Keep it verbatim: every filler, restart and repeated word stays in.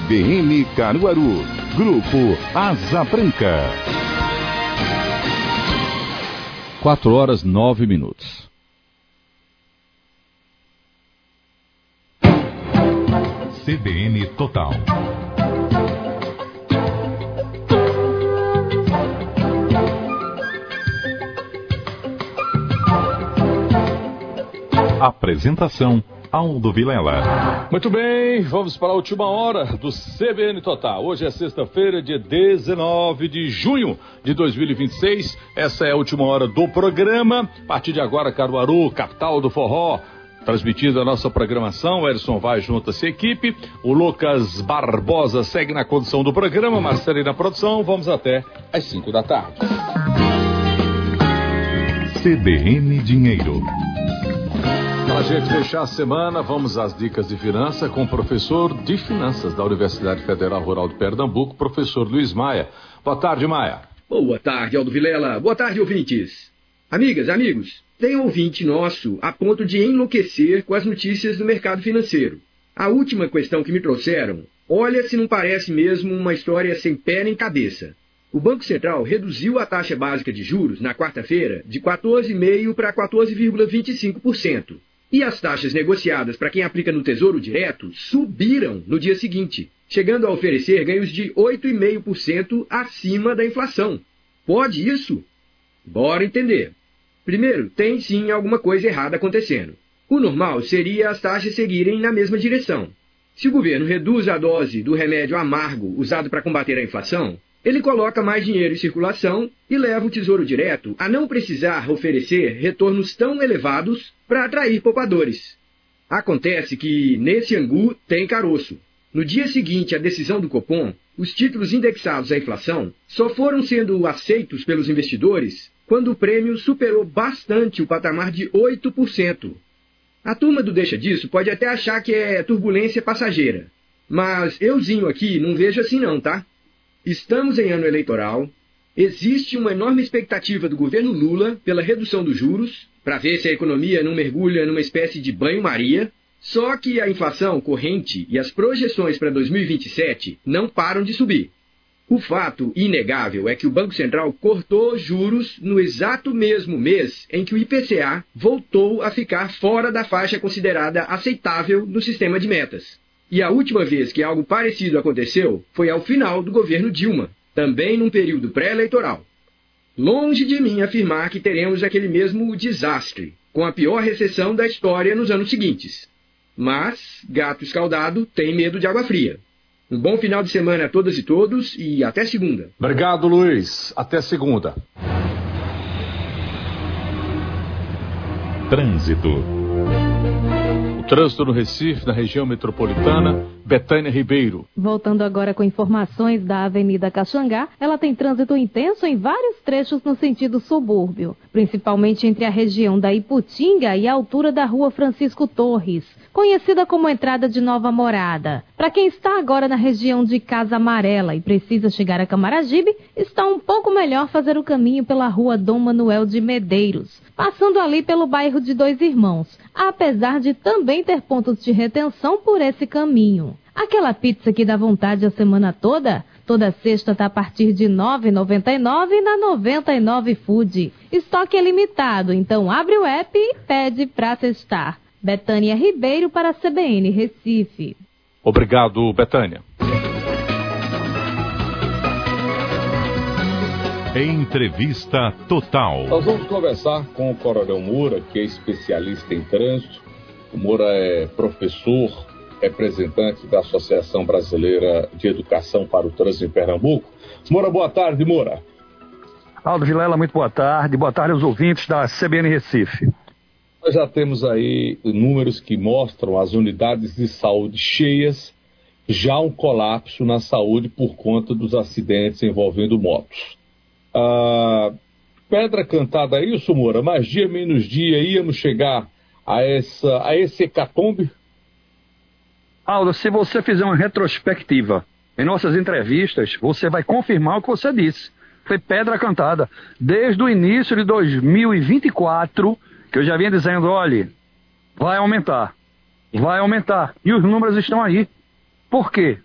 B N Caruaru. Grupo Asa Branca. Quatro horas, nove minutos. C B N Total. Apresentação: Aldo Vilela. Muito bem, vamos para a última hora do C B N Total. Hoje é sexta-feira, dia dezenove de junho de dois mil e vinte e seis. Essa é a última hora do programa. A partir de agora, Caruaru, capital do forró, transmitindo a nossa programação. O Edson vai junto-se à equipe. O Lucas Barbosa segue na condução do programa. Marcelo na produção. Vamos até às cinco da tarde. C B N Dinheiro. Para a gente fechar a semana, vamos às dicas de finança com o professor de finanças da Universidade Federal Rural de Pernambuco, professor Luiz Maia. Boa tarde, Maia. Boa tarde, Aldo Vilela. Boa tarde, ouvintes. Amigas, amigos, tem ouvinte nosso a ponto de enlouquecer com as notícias do mercado financeiro. A última questão que me trouxeram, olha se não parece mesmo uma história sem pé nem cabeça. O Banco Central reduziu a taxa básica de juros na quarta-feira de quatorze vírgula cinco por cento para quatorze vírgula vinte e cinco por cento. E as taxas negociadas para quem aplica no Tesouro Direto subiram no dia seguinte, chegando a oferecer ganhos de oito vírgula cinco por cento acima da inflação. Pode isso? Bora entender. Primeiro, tem sim alguma coisa errada acontecendo. O normal seria as taxas seguirem na mesma direção. Se o governo reduz a dose do remédio amargo usado para combater a inflação, ele coloca mais dinheiro em circulação e leva o Tesouro Direto a não precisar oferecer retornos tão elevados para atrair poupadores. Acontece que, nesse angu, tem caroço. No dia seguinte à decisão do Copom, os títulos indexados à inflação só foram sendo aceitos pelos investidores quando o prêmio superou bastante o patamar de oito por cento. A turma do deixa disso pode até achar que é turbulência passageira, mas euzinho aqui não vejo assim não, tá? Estamos em ano eleitoral, existe uma enorme expectativa do governo Lula pela redução dos juros, para ver se a economia não mergulha numa espécie de banho-maria, só que a inflação corrente e as projeções para dois mil e vinte e sete não param de subir. O fato inegável é que o Banco Central cortou juros no exato mesmo mês em que o I P C A voltou a ficar fora da faixa considerada aceitável no sistema de metas. E a última vez que algo parecido aconteceu foi ao final do governo Dilma, também num período pré-eleitoral. Longe de mim afirmar que teremos aquele mesmo desastre, com a pior recessão da história nos anos seguintes. Mas, gato escaldado tem medo de água fria. Um bom final de semana a todas e todos e até segunda. Obrigado, Luiz. Até segunda. Trânsito. Trânsito no Recife, na região metropolitana, Betânia Ribeiro. Voltando agora com informações da Avenida Caxangá, ela tem trânsito intenso em vários trechos no sentido subúrbio, principalmente entre a região da Iputinga e a altura da Rua Francisco Torres, conhecida como entrada de Nova Morada. Para quem está agora na região de Casa Amarela e precisa chegar a Camaragibe, está um pouco melhor fazer o caminho pela Rua Dom Manuel de Medeiros, passando ali pelo bairro de Dois Irmãos, apesar de também ter pontos de retenção por esse caminho. Aquela pizza que dá vontade a semana toda? Toda sexta está a partir de nove reais e noventa e nove centavos na noventa e nove Food. Estoque é limitado, então abre o app e pede para testar. Betânia Ribeiro para a C B N Recife. Obrigado, Betânia. Entrevista Total. Nós vamos conversar com o Coronel Moura, que é especialista em trânsito. O Moura é professor, representante da Associação Brasileira de Educação para o Trânsito em Pernambuco. Moura, boa tarde, Moura. Aldo Vilela, muito boa tarde. Boa tarde aos ouvintes da C B N Recife. Nós já temos aí números que mostram as unidades de saúde cheias, já um colapso na saúde por conta dos acidentes envolvendo motos. Ah, pedra cantada aí, Moura, mais dia menos dia íamos chegar a, essa, a esse hecatombe? Aldo, se você fizer uma retrospectiva em nossas entrevistas, você vai confirmar o que você disse. Foi pedra cantada. Desde o início de dois mil e vinte e quatro, que eu já vinha dizendo, olha, vai aumentar, vai aumentar. E os números estão aí. Por quê?